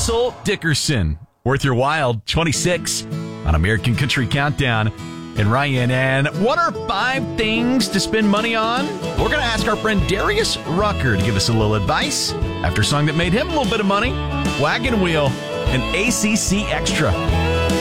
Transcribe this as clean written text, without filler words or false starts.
Russell Dickerson. Worth Your While, 26 on American Country Countdown. And Ryan, and what are 5 things to spend money on? We're going to ask our friend Darius Rucker to give us a little advice after a song that made him a little bit of money, Wagon Wheel and ACC Extra.